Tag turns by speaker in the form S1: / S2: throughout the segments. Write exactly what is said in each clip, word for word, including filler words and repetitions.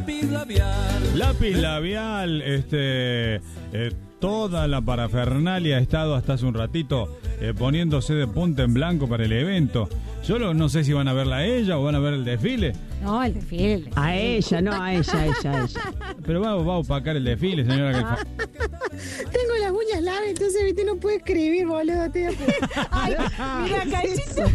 S1: lápiz labial.
S2: Lápiz labial, este, eh, toda la parafernalia ha estado hasta hace un ratito eh, poniéndose de punta en blanco para el evento. Yo lo, no sé si van a verla a ella o van a ver el desfile.
S3: No, el desfile. El desfile.
S4: A ella, no a ella, a ella, a ella.
S2: Pero va, va a opacar el desfile, señora.
S3: Ah. Tengo las uñas largas, entonces viste, no puedo escribir, boludo. Tío. Ay, mira, Cachito.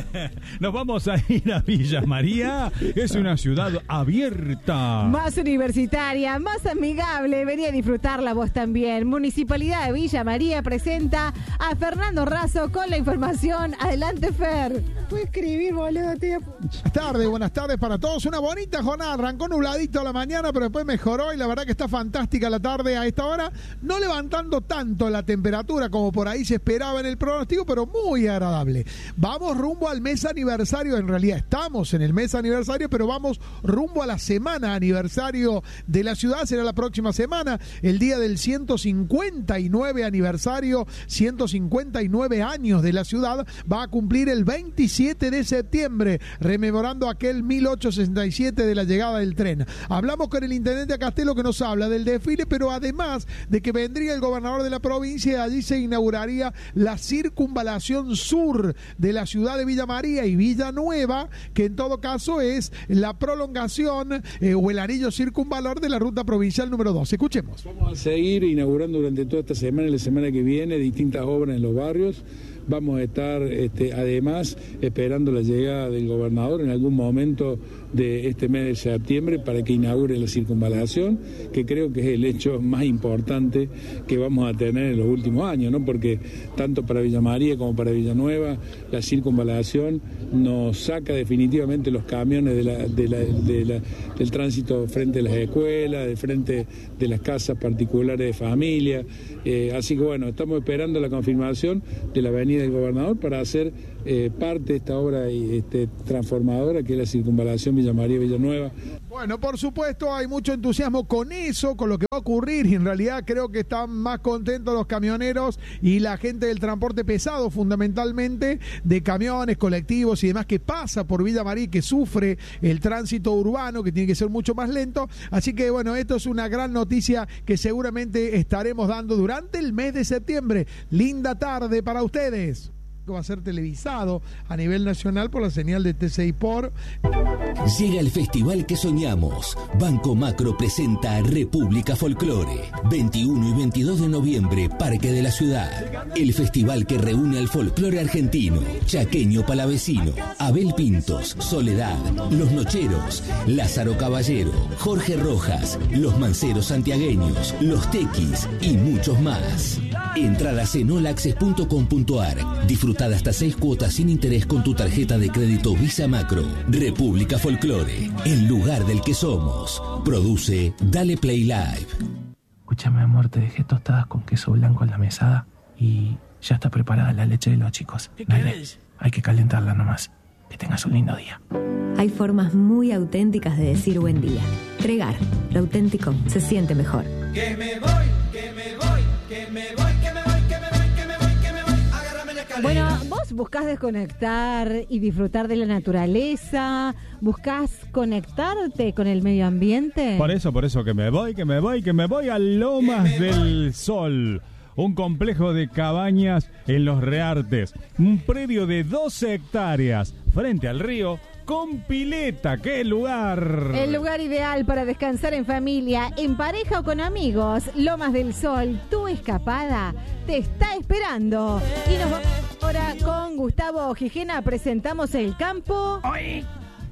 S2: Nos vamos a ir a Villa María. Es una ciudad abierta,
S3: más universitaria, más amigable. Vení a disfrutarla vos también. Municipalidad de Villa María presenta a Fernando Razo con la información. Adelante, Fer. Puedo escribir, boludo, tío.
S5: Buenas tardes, buenas tardes para todos. Una bonita jornada. Arrancó nubladito a la mañana, pero después mejoró y la verdad que está fantástica la tarde a esta hora. No levantando tanto la temperatura como por ahí se esperaba en el pronóstico, pero muy agradable. Vamos rumbo al mes aniversario. En realidad estamos en el mes aniversario, pero vamos rumbo a la semana aniversario de la ciudad. Será la próxima semana, el día del ciento cincuenta y nueve aniversario, ciento cincuenta y nueve años de la ciudad. Va a cumplir el veintisiete de septiembre, rememorando aquel mil ochocientos sesenta y siete de la llegada del tren. Hablamos con el intendente Castelo, que nos habla del desfile, pero además de que vendría el gobernador de la provincia y allí se inauguraría la circunvalación sur de la ciudad de Villa María y Villanueva, que en todo caso es la prolongación eh, o el anillo circunvalar de la ruta provincial número dos. Escuchemos.
S6: Vamos a seguir inaugurando durante toda esta semana y la semana que viene distintas obras en los barrios. Vamos a estar este, además esperando la llegada del gobernador en algún momento de este mes de septiembre para que inaugure la circunvalación, que creo que es el hecho más importante que vamos a tener en los últimos años, ¿no? Porque tanto para Villa María como para Villanueva la circunvalación nos saca definitivamente los camiones de la, de la, de la, del tránsito frente a las escuelas, de frente de las casas particulares de familia. Eh, así que bueno, estamos esperando la confirmación de la avenida del gobernador para hacer eh, parte de esta obra este, transformadora que es la circunvalación Villa María Villanueva.
S5: Bueno, por supuesto hay mucho entusiasmo con eso, con lo que va a ocurrir, y en realidad creo que están más contentos los camioneros y la gente del transporte pesado, fundamentalmente de camiones, colectivos y demás, que pasa por Villa María, que sufre el tránsito urbano, que tiene que ser mucho más lento. Así que bueno, esto es una gran noticia que seguramente estaremos dando durante el mes de septiembre. Linda tarde para ustedes. Va a ser televisado a nivel nacional por la señal de T C I por.
S7: Llega el festival que soñamos. Banco Macro presenta República Folclore. veintiuno y veintidós de noviembre, Parque de la Ciudad. El festival que reúne al folclore argentino, chaqueño palavecino, Abel Pintos, Soledad, Los Nocheros, Lázaro Caballero, Jorge Rojas, Los Manceros santiagueños, Los Tequis y muchos más. Entradas en olaccess punto com punto ar. Disfrutada hasta seis cuotas sin interés con tu tarjeta de crédito Visa Macro. República Folclore, el lugar del que somos. Produce Dale Play Live.
S8: Escúchame, amor, te dejé tostadas con queso blanco en la mesada y ya está preparada la leche de los chicos.
S1: ¿Qué
S8: Dale,
S1: querés?
S8: hay que calentarla nomás. Que tengas un lindo día.
S9: Hay formas muy auténticas de decir buen día. Pregar, lo auténtico se siente mejor.
S1: Que me voy, que me voy, que me voy, que me voy, que me voy, que me voy, que me voy. Agárrame la escalera.
S3: Bueno, vos buscás desconectar y disfrutar de la naturaleza, buscás conectarte con el medio ambiente.
S2: Por eso, por eso que me voy, que me voy, que me voy a Lomas del Sol. Un complejo de cabañas en Los Reartes. Un predio de doce hectáreas frente al río con pileta. ¡Qué lugar!
S3: El lugar ideal para descansar en familia, en pareja o con amigos. Lomas del Sol, tu escapada te está esperando. Y nos vamos ahora con Gustavo Gijena. Presentamos El Campo Hoy.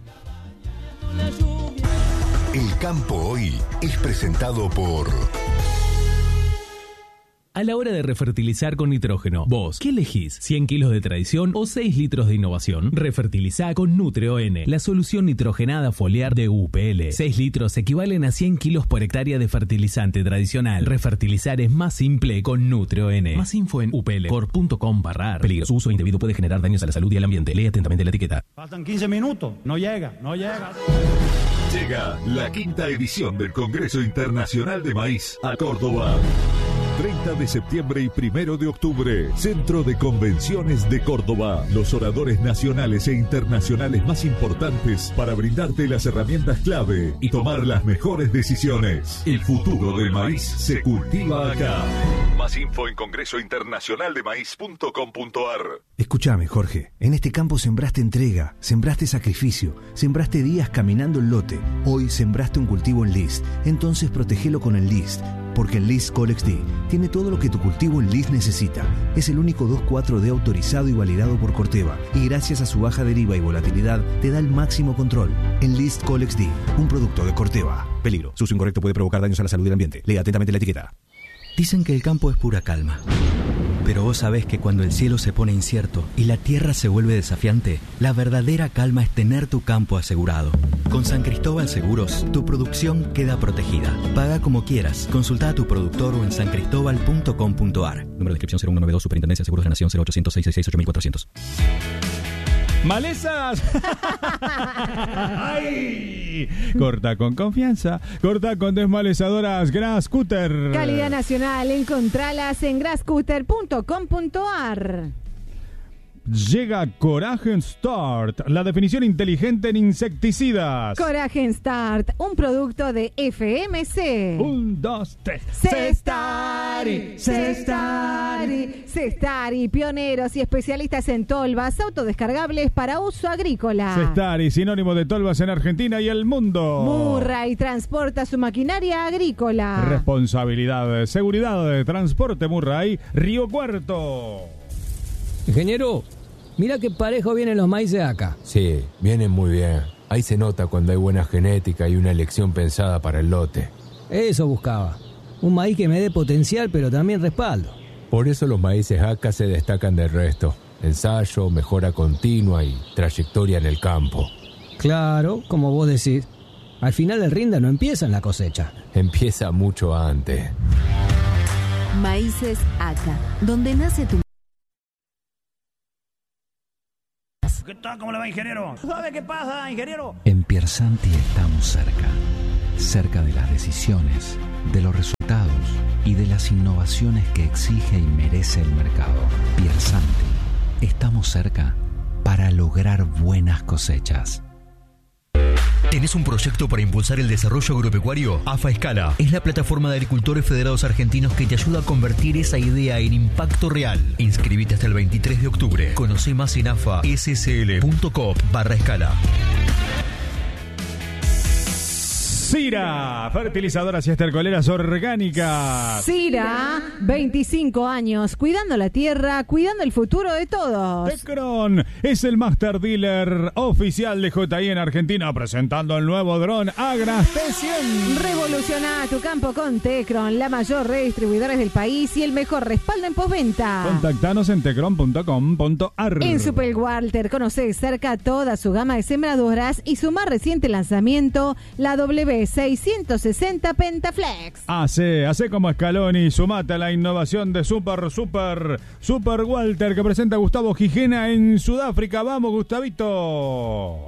S10: El Campo Hoy es presentado por...
S11: A la hora de refertilizar con nitrógeno, vos, ¿qué elegís? ¿cien kilos de tradición o seis litros de innovación? Refertilizá con Nutre-O-N, la solución nitrogenada foliar de U P L. seis litros equivalen a cien kilos por hectárea de fertilizante tradicional. Refertilizar es más simple con Nutre-O-N. Más info en u p l corp punto com barra ar. Peligro, su uso indebido puede generar daños a la salud y al ambiente. Lee atentamente la etiqueta.
S12: Faltan quince minutos, no llega, no llega.
S10: Llega la quinta edición del Congreso Internacional de Maíz a Córdoba.
S13: treinta de septiembre y primero de octubre, Centro de Convenciones de Córdoba. Los oradores nacionales e internacionales más importantes para brindarte las herramientas clave y tomar las mejores decisiones. El futuro del maíz se cultiva acá. Más info en congreso internacional de maíz punto com punto ar.
S14: Escúchame, Jorge. En este campo sembraste entrega, sembraste sacrificio, sembraste días caminando el lote. Hoy sembraste un cultivo en List. Entonces protegelo con el List. Porque el List Colex D tiene todo lo que tu cultivo en List necesita. Es el único dos cuatro D autorizado y validado por Corteva. Y gracias a su baja deriva y volatilidad, te da el máximo control. En List Colex D, un producto de Corteva. Peligro. Su uso incorrecto puede provocar daños a la salud del ambiente. Lea atentamente la etiqueta.
S15: Dicen que el campo es pura calma. Pero vos sabés que cuando el cielo se pone incierto y la tierra se vuelve desafiante, la verdadera calma es tener tu campo asegurado. Con San Cristóbal Seguros, tu producción queda protegida. Paga como quieras. Consulta a tu productor o en san cristóbal punto com punto ar. Número de inscripción cero uno noventa y dos, Superintendencia de Seguros de la Nación, cero ochocientos, seiscientos sesenta y seis, ocho mil cuatrocientos.
S2: ¡Malezas! ¡Ay! Corta con confianza. Corta con desmalezadoras Grascutter.
S3: Calidad nacional. Encontralas en grascutter punto com punto ar.
S2: Llega Coragen Start, la definición inteligente en insecticidas.
S3: Coragen Start, un producto de F M C.
S2: Un, dos, tres.
S3: Cestari, Cestari, Cestari, pioneros y especialistas en tolvas autodescargables para uso agrícola.
S2: Cestari, sinónimo de tolvas en Argentina y el mundo.
S3: Murray transporta su maquinaria agrícola.
S2: Responsabilidad, seguridad de transporte Murray, Río Cuarto.
S16: Ingeniero, mira qué parejo vienen los maíces acá.
S17: Sí, vienen muy bien. Ahí se nota cuando hay buena genética y una elección pensada para el lote.
S16: Eso buscaba. Un maíz que me dé potencial, pero también respaldo.
S17: Por eso los maíces acá se destacan del resto. Ensayo, mejora continua y trayectoria en el campo.
S16: Claro, como vos decís. Al final el rinda no empieza en la cosecha.
S17: Empieza mucho antes.
S18: Maíces Acá, donde nace tu...
S12: ¿Qué tal? ¿Cómo le va, ingeniero? ¿Sabe qué pasa, ingeniero?
S19: En Piersanti estamos cerca, cerca de las decisiones, de los resultados y de las innovaciones que exige y merece el mercado. Piersanti, estamos cerca para lograr buenas cosechas.
S20: ¿Tenés un proyecto para impulsar el desarrollo agropecuario? AFA Escala es la plataforma de agricultores federados argentinos que te ayuda a convertir esa idea en impacto real. Inscribite hasta el veintitrés de octubre. Conoce más en afa s s l punto com barra escala.
S2: Sira, fertilizadoras y estercoleras orgánicas.
S3: Sira, veinticinco años, cuidando la tierra, cuidando el futuro de todos.
S2: Tecron es el master dealer oficial de J I en Argentina, presentando el nuevo dron Agras T cien.
S3: Revoluciona tu campo con Tecron, la mayor red de distribuidores del país y el mejor respaldo en postventa.
S2: Contactanos en tecron punto com punto ar.
S3: En Super Walter conocés cerca toda su gama de sembradoras y su más reciente lanzamiento, la W seiscientos sesenta Pentaflex.
S2: Hace, hace como Scaloni, sumate a la innovación de Super, Super, Super Walter que presenta Gustavo Gijena en Sudáfrica. Vamos, Gustavito.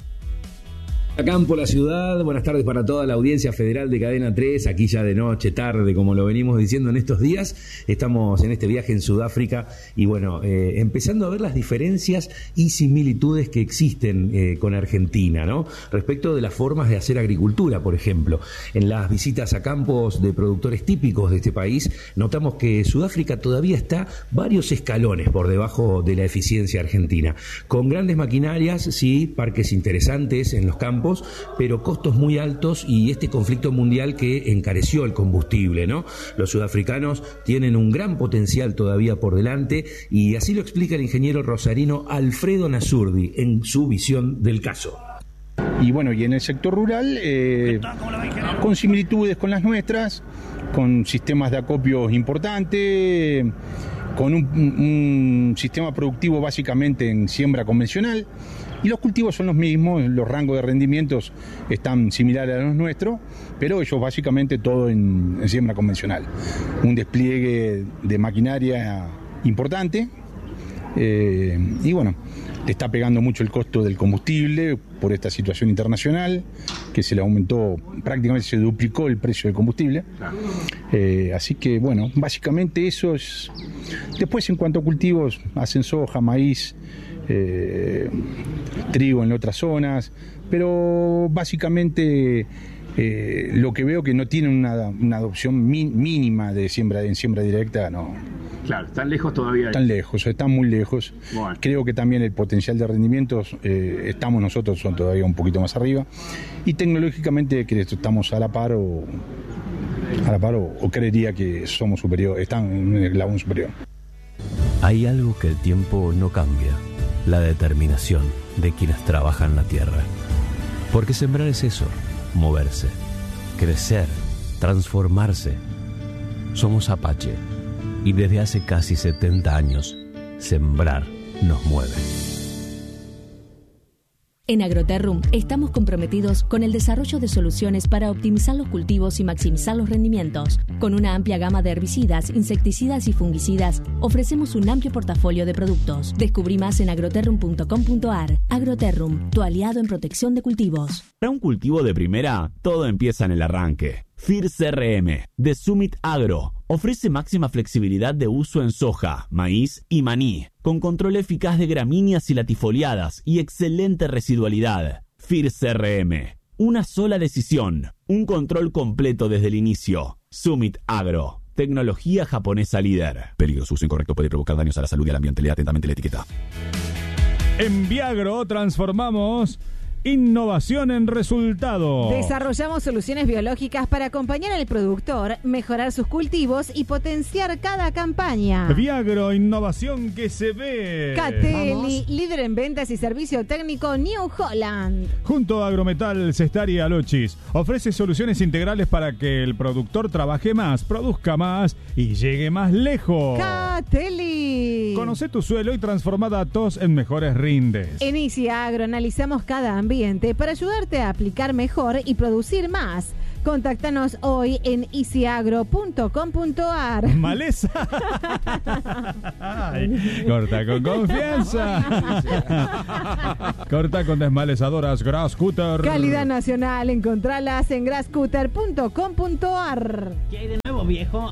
S21: Campo, la ciudad, buenas tardes para toda la audiencia federal de Cadena tres, aquí ya de noche, tarde, como lo venimos diciendo en estos días, estamos en este viaje en Sudáfrica y bueno, eh, empezando a ver las diferencias y similitudes que existen eh, con Argentina, ¿no? Respecto de las formas de hacer agricultura, por ejemplo. En las visitas a campos de productores típicos de este país, notamos que Sudáfrica todavía está varios escalones por debajo de la eficiencia argentina, con grandes maquinarias, sí, parques interesantes en los campos, pero costos muy altos y este conflicto mundial que encareció el combustible, ¿no? Los sudafricanos tienen un gran potencial todavía por delante y así lo explica el ingeniero rosarino Alfredo Nasurdi en su visión del caso.
S22: Y bueno, y en el sector rural, eh, con similitudes con las nuestras, con sistemas de acopio importantes, con un, un sistema productivo básicamente en siembra convencional, y los cultivos son los mismos, los rangos de rendimientos están similares a los nuestros, pero ellos básicamente todo en, en siembra convencional. Un despliegue de maquinaria importante, eh, y bueno, le está pegando mucho el costo del combustible por esta situación internacional, que se le aumentó, prácticamente se duplicó el precio del combustible. Eh, así que bueno, básicamente eso es. Después en cuanto a cultivos, hacen soja, maíz, eh, trigo en otras zonas, pero básicamente eh, lo que veo que no tienen una, una adopción min, mínima de siembra en siembra directa, no.
S21: Claro, están lejos todavía.
S22: Están lejos, están muy lejos.
S21: Bueno.
S22: Creo que también el potencial de rendimientos, eh, estamos nosotros, son todavía un poquito más arriba. Y tecnológicamente que estamos a la par o, a la par o, o creería que somos superior, están en el eslabón superior.
S4: Hay algo que el tiempo no cambia, la determinación de quienes trabajan la tierra. Porque sembrar es eso, moverse, crecer, transformarse. Somos Apache. Y desde hace casi setenta años, sembrar nos mueve.
S6: En Agroterrum estamos comprometidos con el desarrollo de soluciones para optimizar los cultivos y maximizar los rendimientos. Con una amplia gama de herbicidas, insecticidas y fungicidas, ofrecemos un amplio portafolio de productos. Descubrí más en agroterrum punto com punto ar. Agroterrum, tu aliado en protección de cultivos.
S23: Para un cultivo de primera, todo empieza en el arranque. F I R C R M, de Summit Agro, ofrece máxima flexibilidad de uso en soja, maíz y maní, con control eficaz de gramíneas y latifoliadas y excelente residualidad. F I R C R M, una sola decisión, un control completo desde el inicio. Summit Agro, tecnología japonesa líder. Peligroso uso incorrecto puede provocar daños a la salud y al ambiente. Lea atentamente la etiqueta.
S2: En Viagro transformamos innovación en resultado.
S3: Desarrollamos soluciones biológicas para acompañar al productor, mejorar sus cultivos y potenciar cada campaña.
S2: Viagro, innovación que se ve.
S3: Catelli, líder en ventas y servicio técnico New Holland.
S2: Junto a Agrometal, Cestari y Alochis, ofrece soluciones integrales para que el productor trabaje más, produzca más y llegue más lejos.
S3: Catelli.
S2: Conoce tu suelo y transforma datos en mejores rindes.
S3: En Easy Agro analizamos cada ambiente para ayudarte a aplicar mejor y producir más. Contáctanos hoy en easy agro punto com punto ar.
S2: Maleza. Ay, corta con confianza. Corta con desmalezadoras Grasscutter.
S3: Calidad nacional. Encontralas en grasscutter punto com punto ar.
S12: ¿Qué hay de nuevo, viejo?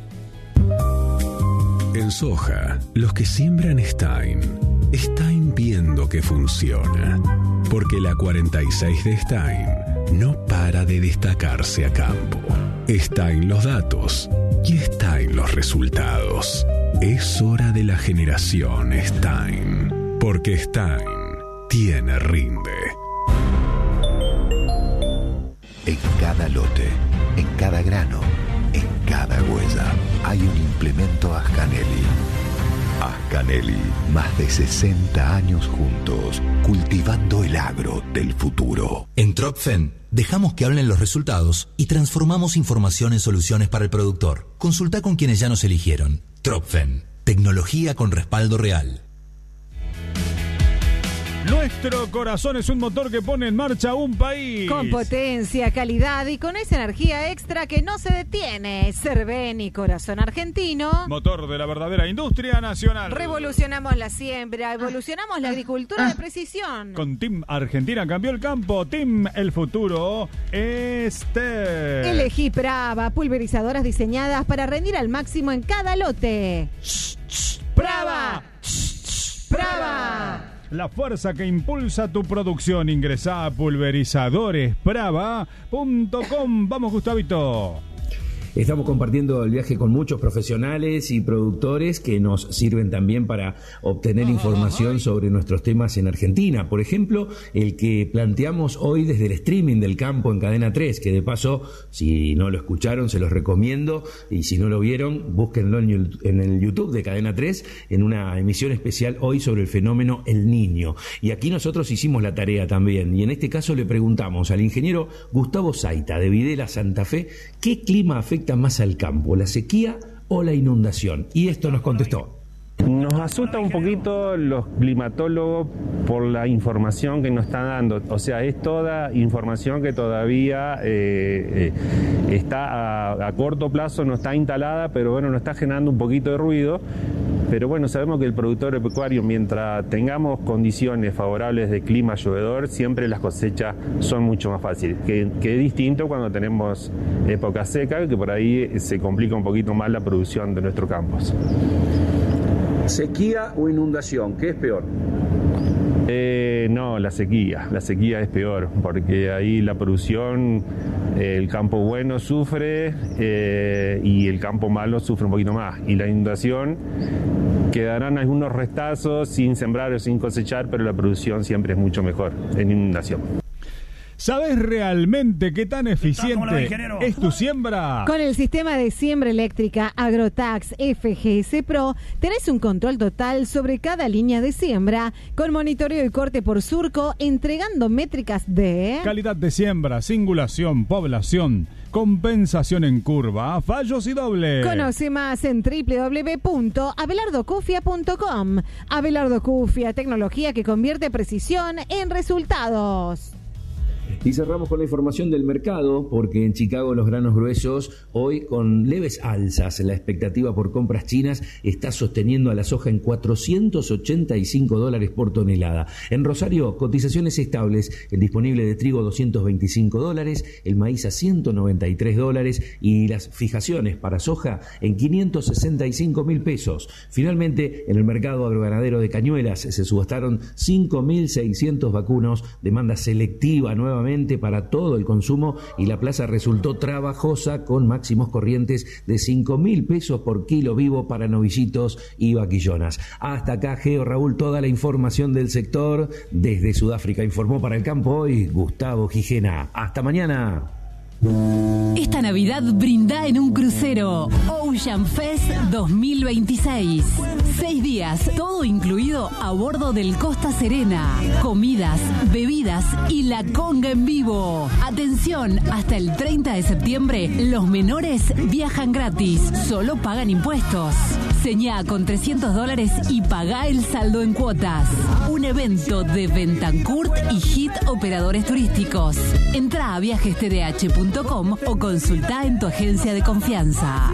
S24: En soja, los que siembran Stein, Stein viendo que funciona. Porque la cuarenta y seis de Stein no para de destacarse a campo. Está en los datos y está en los resultados. Es hora de la generación Stein. Porque Stein tiene rinde.
S10: En cada lote, en cada grano, en cada huella, hay un implemento Ascanelli. Ascanelli, más de sesenta años juntos, cultivando el agro del futuro.
S20: En Tropfen, dejamos que hablen los resultados y transformamos información en soluciones para el productor. Consulta con quienes ya nos eligieron. Tropfen, tecnología con respaldo real.
S2: Nuestro corazón es un motor que pone en marcha un país.
S3: Con potencia, calidad y con esa energía extra que no se detiene. Cerveni, corazón argentino.
S2: Motor de la verdadera industria nacional.
S3: Revolucionamos la siembra, evolucionamos la agricultura de precisión.
S2: Con Team Argentina cambió el campo. Team El Futuro este.
S3: Elegí Brava, pulverizadoras diseñadas para rendir al máximo en cada lote. ¡Brava! ¡Brava!
S2: La fuerza que impulsa tu producción. Ingresá a pulverizadores brava punto com. Vamos, Gustavito.
S21: Estamos compartiendo el viaje con muchos profesionales y productores que nos sirven también para obtener información sobre nuestros temas en Argentina. Por ejemplo, el que planteamos hoy desde el streaming del campo en Cadena tres, que de paso, si no lo escucharon, se los recomiendo, y si no lo vieron, búsquenlo en el YouTube de Cadena tres, en una emisión especial hoy sobre el fenómeno El Niño. Y aquí nosotros hicimos la tarea también, y en este caso le preguntamos al ingeniero Gustavo Zaita, de Videla, Santa Fe, ¿qué clima afecta más al campo, la sequía o la inundación? Y esto nos contestó.
S25: Nos asusta un poquito los climatólogos por la información que nos están dando. O sea, es toda información que todavía eh, eh, está a, a corto plazo, no está instalada, pero bueno, nos está generando un poquito de ruido. Pero bueno, sabemos que el productor agropecuario, mientras tengamos condiciones favorables de clima llovedor, siempre las cosechas son mucho más fáciles, que, que es distinto cuando tenemos época seca, que por ahí se complica un poquito más la producción de nuestros campos.
S1: ¿Sequía o inundación? ¿Qué es peor?
S25: Eh, no, la sequía. La sequía es peor, porque ahí la producción, eh, el campo bueno sufre eh, y el campo malo sufre un poquito más. Y la inundación, quedarán algunos restazos sin sembrar o sin cosechar, pero la producción siempre es mucho mejor en inundación.
S2: ¿Sabes realmente qué tan eficiente es tu siembra?
S3: Con el sistema de siembra eléctrica Agrotax F G S Pro, tenés un control total sobre cada línea de siembra, con monitoreo y corte por surco, entregando métricas de
S2: calidad de siembra, singulación, población, compensación en curva, fallos y doble.
S3: Conoce más en doble u doble u doble u punto abelardo cufia punto com. Abelardo Cufia, tecnología que convierte precisión en resultados.
S21: Y cerramos con la información del mercado, porque en Chicago los granos gruesos hoy con leves alzas. La expectativa por compras chinas está sosteniendo a la soja en cuatrocientos ochenta y cinco dólares por tonelada. En Rosario, cotizaciones estables, el disponible de trigo doscientos veinticinco dólares, el maíz a ciento noventa y tres dólares y las fijaciones para soja en quinientos sesenta y cinco mil pesos. Finalmente, en el mercado agroganadero de Cañuelas se subastaron cinco mil seiscientos vacunos, demanda selectiva nuevamente para todo el consumo, y la plaza resultó trabajosa con máximos corrientes de cinco mil pesos por kilo vivo para novillitos y vaquillonas. Hasta acá, Geo, Raúl, toda la información del sector. Desde Sudáfrica informó para el campo hoy Gustavo Gijena. Hasta mañana.
S5: Esta Navidad brinda en un crucero Ocean Fest dos mil veintiséis. Seis días, todo incluido a bordo del Costa Serena. Comidas, bebidas y la conga en vivo. Atención, hasta el treinta de septiembre los menores viajan gratis, solo pagan impuestos. Señá con trescientos dólares y pagá el saldo en cuotas. Un evento de Bentancourt y Hit Operadores Turísticos. Entrá a viajes t d h punto com o consultá en tu agencia de confianza.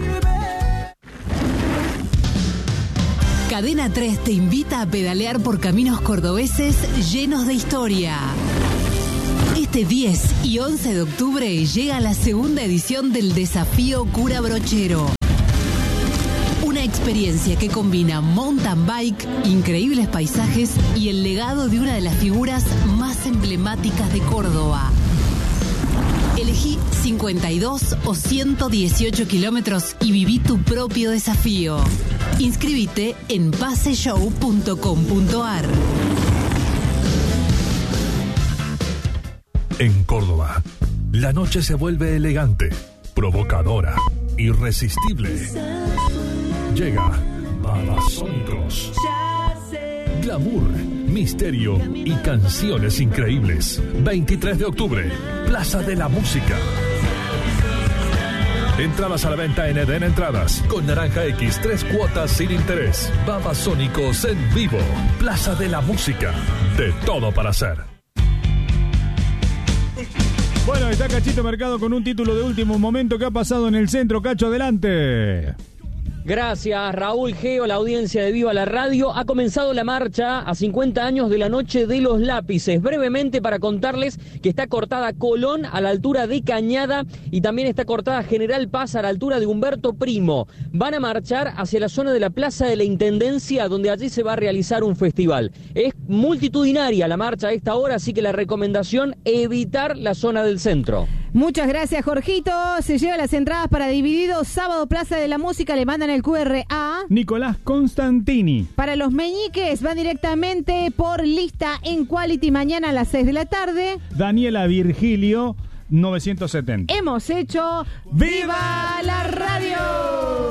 S5: Cadena tres te invita a pedalear por caminos cordobeses llenos de historia. Este diez y once de octubre llega la segunda edición del Desafío Cura Brochero. Una experiencia que combina mountain bike, increíbles paisajes y el legado de una de las figuras más emblemáticas de Córdoba. Elegí cincuenta y dos o ciento dieciocho kilómetros y viví tu propio desafío. Inscríbete en paseshow punto com punto a r.
S7: En Córdoba, la noche se vuelve elegante, provocadora, irresistible. Llega Babasónicos. Glamour, misterio y canciones increíbles. veintitrés de octubre, Plaza de la Música. Entradas a la venta en Eden Entradas. Con Naranja X, tres cuotas sin interés. Babasónicos en vivo. Plaza de la Música. De todo para hacer.
S2: Bueno, está Cachito Mercado con un título de último momento. ¿Qué ha pasado en el centro? Cacho, adelante.
S8: Gracias, Raúl, Geo, la audiencia de Viva la Radio. Ha comenzado la marcha a cincuenta años de la Noche de los Lápices. Brevemente para contarles que está cortada Colón a la altura de Cañada y también está cortada General Paz a la altura de Humberto Primo. Van a marchar hacia la zona de la Plaza de la Intendencia, donde allí se va a realizar un festival. Es multitudinaria la marcha a esta hora, así que la recomendación, evitar la zona del centro.
S3: Muchas gracias, Jorgito. Se lleva las entradas para Divididos, sábado Plaza de la Música, le mandan el cu erre a
S2: Nicolás Constantini.
S3: Para los meñiques van directamente por lista en Quality mañana a las seis de la tarde.
S2: Daniela Virgilio, novecientos setenta.
S3: Hemos hecho ¡Viva